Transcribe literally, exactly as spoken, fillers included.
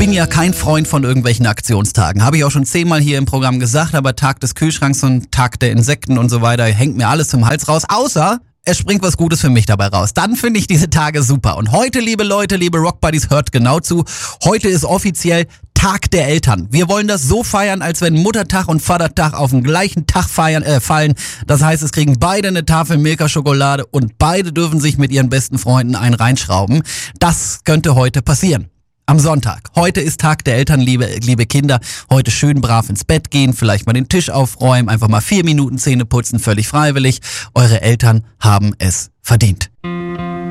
bin ja kein Freund von irgendwelchen Aktionstagen. Habe ich auch schon zehnmal hier im Programm gesagt, aber Tag des Kühlschranks und Tag der Insekten und so weiter hängt mir alles zum Hals raus, außer es springt was Gutes für mich dabei raus. Dann finde ich diese Tage super. Und heute, liebe Leute, liebe Rockbuddies, hört genau zu. Heute ist offiziell Tag der Eltern. Wir wollen das so feiern, als wenn Muttertag und Vatertag auf den gleichen Tag feiern, äh, fallen. Das heißt, es kriegen beide eine Tafel Milka-Schokolade und beide dürfen sich mit ihren besten Freunden einen reinschrauben. Das könnte heute passieren. Am Sonntag. Heute ist Tag der Eltern, liebe, liebe Kinder. Heute schön brav ins Bett gehen, vielleicht mal den Tisch aufräumen, einfach mal vier Minuten Zähne putzen, völlig freiwillig. Eure Eltern haben es verdient.